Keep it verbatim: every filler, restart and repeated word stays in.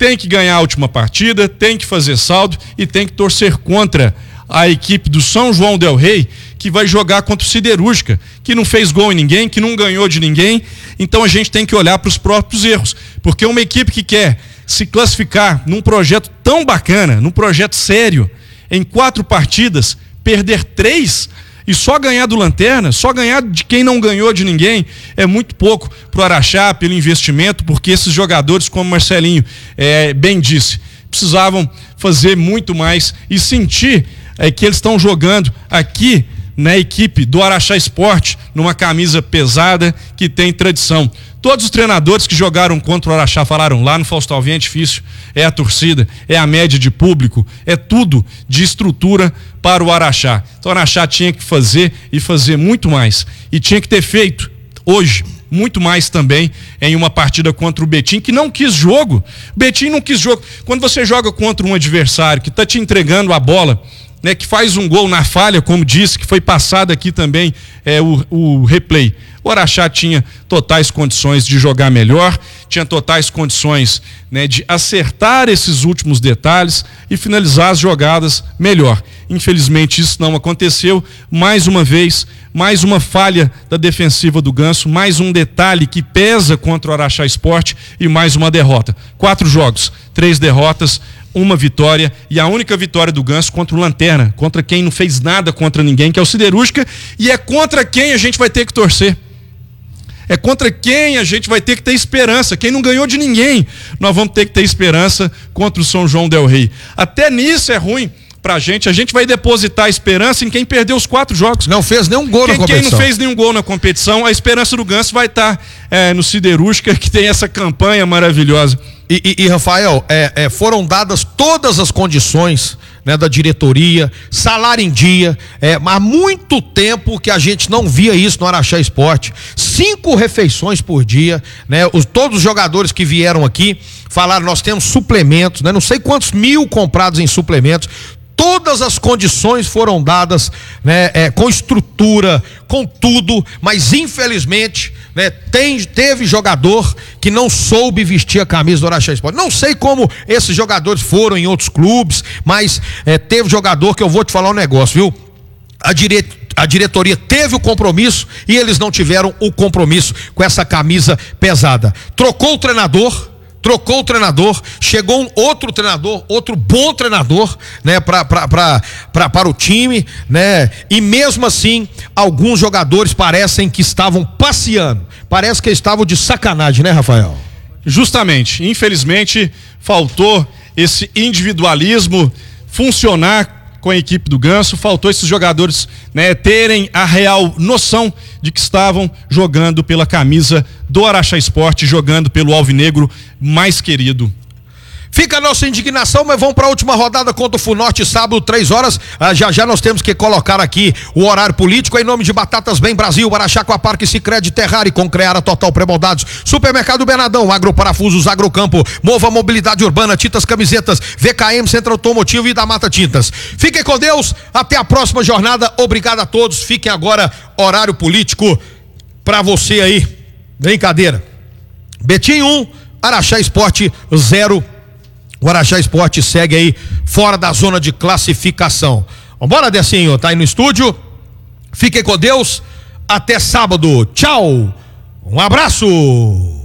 tem que ganhar a última partida, tem que fazer saldo e tem que torcer contra a equipe do São João del Rei, que vai jogar contra o Siderúrgica, que não fez gol em ninguém, que não ganhou de ninguém. Então a gente tem que olhar para os próprios erros, porque uma equipe que quer se classificar num projeto tão bacana, num projeto sério, em quatro partidas, perder três e só ganhar do Lanterna, só ganhar de quem não ganhou de ninguém, é muito pouco para o Araxá, pelo investimento, porque esses jogadores, como o Marcelinho é, bem disse, precisavam fazer muito mais e sentir é, que eles estão jogando aqui na equipe do Araxá Esporte, numa camisa pesada que tem tradição. Todos os treinadores que jogaram contra o Araxá falaram, lá no Fausto Alvim é difícil, é a torcida, é a média de público, é tudo de estrutura para o Araxá. Então o Araxá tinha que fazer e fazer muito mais. E tinha que ter feito, hoje, muito mais também em uma partida contra o Betim, que não quis jogo. O Betim não quis jogo. Quando você joga contra um adversário que está te entregando a bola, né, que faz um gol na falha, como disse, que foi passado aqui também é, o, o replay. O Araxá tinha totais condições de jogar melhor, tinha totais condições, né, de acertar esses últimos detalhes e finalizar as jogadas melhor. Infelizmente isso não aconteceu. Mais uma vez, mais uma falha da defensiva do Ganso, mais um detalhe que pesa contra o Araxá Esporte e mais uma derrota. Quatro jogos, três derrotas, uma vitória, e a única vitória do Ganso contra o Lanterna, contra quem não fez nada contra ninguém, que é o Siderúrgica, e é contra quem a gente vai ter que torcer. É contra quem a gente vai ter que ter esperança. Quem não ganhou de ninguém, nós vamos ter que ter esperança contra o São João del Rei. Até nisso é ruim pra gente. A gente vai depositar a esperança em quem perdeu os quatro jogos. Não fez nenhum gol quem, na competição. Quem não fez nenhum gol na competição, a esperança do Ganso vai estar é, no Siderúrgica, que tem essa campanha maravilhosa. E, e, e Rafael, é, é, foram dadas todas as condições, né, da diretoria, salário em dia, é, há muito tempo que a gente não via isso no Araxá Esporte. Cinco refeições por dia, né? Os, todos os jogadores que vieram aqui falaram, nós temos suplementos, né? Não sei quantos mil comprados em suplementos. Todas as condições foram dadas, né, é, com estrutura, com tudo, mas infelizmente, né, tem, teve jogador que não soube vestir a camisa do Araxá Esporte. Não sei como esses jogadores foram em outros clubes, mas é, teve jogador que eu vou te falar um negócio, viu? A direita A diretoria teve o compromisso e eles não tiveram o compromisso com essa camisa pesada. Trocou o treinador, trocou o treinador, chegou um outro treinador, outro bom treinador, né, pra, pra, pra, pra, para o time, né, e mesmo assim, alguns jogadores parecem que estavam passeando, parece que estavam de sacanagem, né, Rafael? Justamente, infelizmente, faltou esse individualismo funcionar com a equipe do Ganso, faltou esses jogadores, né, terem a real noção de que estavam jogando pela camisa do Araxá Esporte, jogando pelo alvinegro mais querido. Fica a nossa indignação, mas vamos para a última rodada contra o Funorte, sábado, três horas. Ah, já já nós temos que colocar aqui o horário político. Em nome de Batatas Bem Brasil, Araxá com a Parque Sicredi, Terrari, com Creara Total Pré-Moldados, Supermercado Bernadão, Agroparafusos, Agrocampo, Mova Mobilidade Urbana, Tintas Camisetas, V K M Centro Automotivo e da Mata Tintas. Fiquem com Deus, até a próxima jornada. Obrigado a todos. Fiquem agora, horário político para você aí. Brincadeira. Betim um, Araxá Esporte zero. O Araxá Esporte segue aí fora da zona de classificação. Vambora, Decinho, tá aí no estúdio. Fiquem com Deus. Até sábado. Tchau. Um abraço.